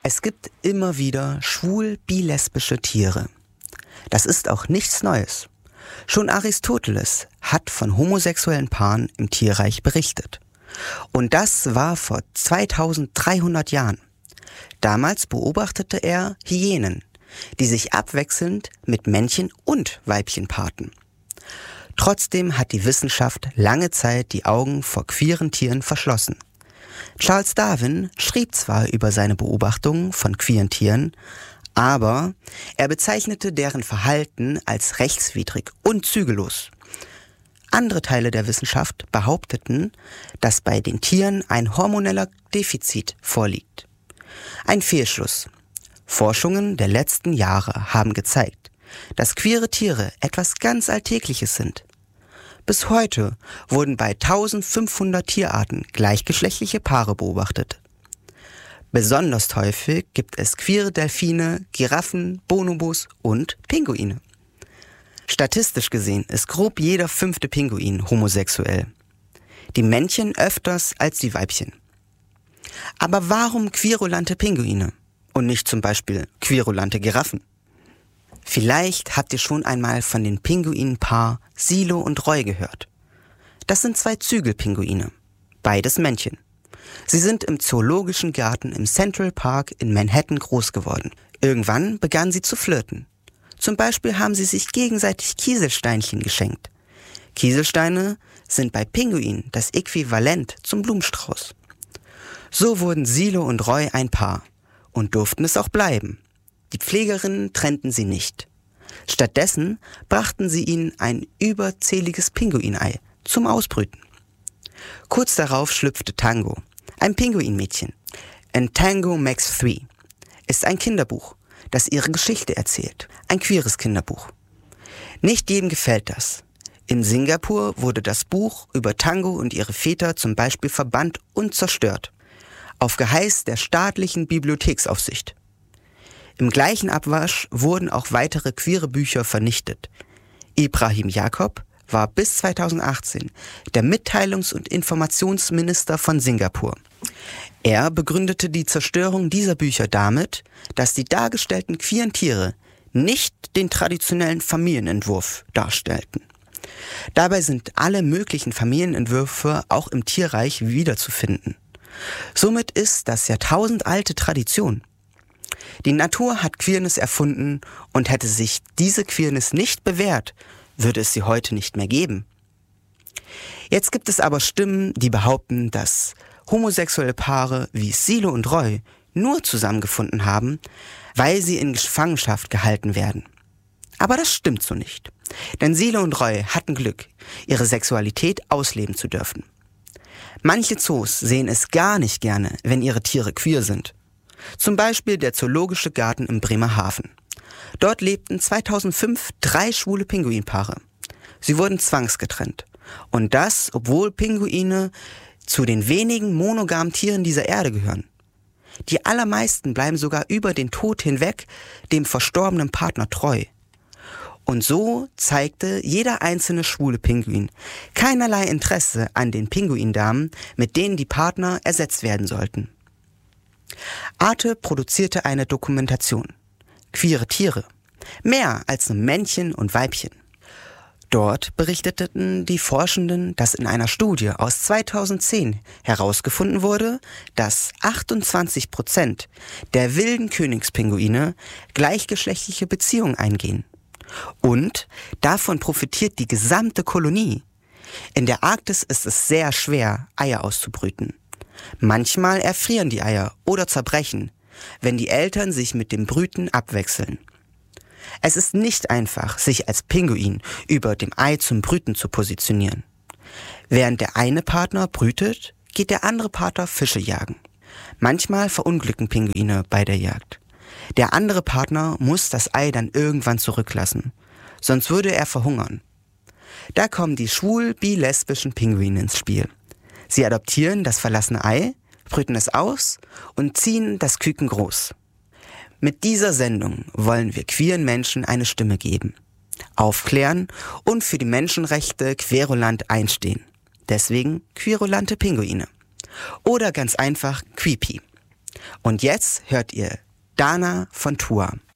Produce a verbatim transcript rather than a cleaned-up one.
Es gibt immer wieder schwul-bi-lesbische Tiere. Das ist auch nichts Neues. Schon Aristoteles hat von homosexuellen Paaren im Tierreich berichtet. Und das war vor zweitausenddreihundert Jahren. Damals beobachtete er Hyänen, die sich abwechselnd mit Männchen und Weibchen paarten. Trotzdem hat die Wissenschaft lange Zeit die Augen vor queeren Tieren verschlossen. Charles Darwin schrieb zwar über seine Beobachtungen von queeren Tieren, aber er bezeichnete deren Verhalten als rechtswidrig und zügellos. Andere Teile der Wissenschaft behaupteten, dass bei den Tieren ein hormoneller Defizit vorliegt. Ein Fehlschluss. Forschungen der letzten Jahre haben gezeigt, dass queere Tiere etwas ganz Alltägliches sind. Bis heute wurden bei eintausendfünfhundert Tierarten gleichgeschlechtliche Paare beobachtet. Besonders häufig gibt es queere Delfine, Giraffen, Bonobos und Pinguine. Statistisch gesehen ist grob jeder fünfte Pinguin homosexuell. Die Männchen öfters als die Weibchen. Aber warum querulante Pinguine und nicht zum Beispiel querulante Giraffen? Vielleicht habt ihr schon einmal von den Pinguinpaar Silo und Roy gehört. Das sind zwei Zügelpinguine, beides Männchen. Sie sind im Zoologischen Garten im Central Park in Manhattan groß geworden. Irgendwann begannen sie zu flirten. Zum Beispiel haben sie sich gegenseitig Kieselsteinchen geschenkt. Kieselsteine sind bei Pinguinen das Äquivalent zum Blumenstrauß. So wurden Silo und Roy ein Paar und durften es auch bleiben. Die Pflegerinnen trennten sie nicht. Stattdessen brachten sie ihnen ein überzähliges Pinguinei zum Ausbrüten. Kurz darauf schlüpfte Tango, ein Pinguinmädchen. And Tango Makes Three ist ein Kinderbuch, das ihre Geschichte erzählt. Ein queeres Kinderbuch. Nicht jedem gefällt das. In Singapur wurde das Buch über Tango und ihre Väter zum Beispiel verbannt und zerstört. Auf Geheiß der staatlichen Bibliotheksaufsicht. Im gleichen Abwasch wurden auch weitere queere Bücher vernichtet. Ibrahim Jacob war bis zweitausendachtzehn der Mitteilungs- und Informationsminister von Singapur. Er begründete die Zerstörung dieser Bücher damit, dass die dargestellten queeren Tiere nicht den traditionellen Familienentwurf darstellten. Dabei sind alle möglichen Familienentwürfe auch im Tierreich wiederzufinden. Somit ist das jahrtausendalte Tradition. Die Natur hat Queerness erfunden und hätte sich diese Queerness nicht bewährt, würde es sie heute nicht mehr geben. Jetzt gibt es aber Stimmen, die behaupten, dass homosexuelle Paare wie Silo und Roy nur zusammengefunden haben, weil sie in Gefangenschaft gehalten werden. Aber das stimmt so nicht. Denn Silo und Roy hatten Glück, ihre Sexualität ausleben zu dürfen. Manche Zoos sehen es gar nicht gerne, wenn ihre Tiere queer sind. Zum Beispiel der Zoologische Garten in Bremerhaven. Dort lebten zweitausendfünf drei schwule Pinguinpaare. Sie wurden zwangsgetrennt. Und das, obwohl Pinguine zu den wenigen monogamen Tieren dieser Erde gehören. Die allermeisten bleiben sogar über den Tod hinweg dem verstorbenen Partner treu. Und so zeigte jeder einzelne schwule Pinguin keinerlei Interesse an den Pinguindamen, mit denen die Partner ersetzt werden sollten. Arte produzierte eine Dokumentation. Queere Tiere. Mehr als nur Männchen und Weibchen. Dort berichteten die Forschenden, dass in einer Studie aus zweitausendzehn herausgefunden wurde, dass achtundzwanzig Prozent der wilden Königspinguine gleichgeschlechtliche Beziehungen eingehen. Und davon profitiert die gesamte Kolonie. In der Arktis ist es sehr schwer, Eier auszubrüten. Manchmal erfrieren die Eier oder zerbrechen, wenn die Eltern sich mit dem Brüten abwechseln. Es ist nicht einfach, sich als Pinguin über dem Ei zum Brüten zu positionieren. Während der eine Partner brütet, geht der andere Partner Fische jagen. Manchmal verunglücken Pinguine bei der Jagd. Der andere Partner muss das Ei dann irgendwann zurücklassen, sonst würde er verhungern. Da kommen die schwul-bi-lesbischen Pinguine ins Spiel. Sie adoptieren das verlassene Ei, brüten es aus und ziehen das Küken groß. Mit dieser Sendung wollen wir queeren Menschen eine Stimme geben, aufklären und für die Menschenrechte querulant einstehen. Deswegen querulante Pinguine. Oder ganz einfach Queepy. Und jetzt hört ihr Dana von Tua.